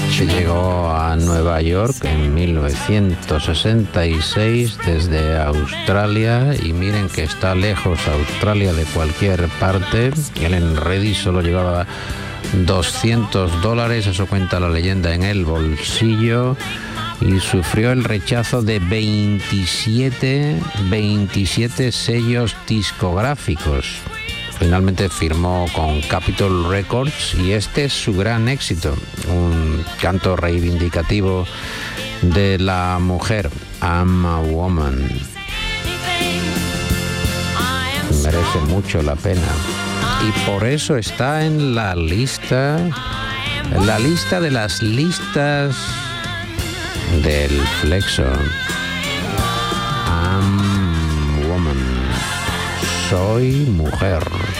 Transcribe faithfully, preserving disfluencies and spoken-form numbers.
Llegó a Nueva York en mil novecientos sesenta y seis desde Australia, y miren que está lejos Australia de cualquier parte. Él en Ready solo llevaba doscientos dólares, eso cuenta la leyenda, en el bolsillo, y sufrió el rechazo de veintisiete, veintisiete sellos discográficos. Finalmente firmó con Capitol Records y este es su gran éxito, un canto reivindicativo de la mujer, I'm a Woman. Merece mucho la pena y por eso está en la lista, en la lista de las listas del Flexo. I'm Woman. Soy mujer.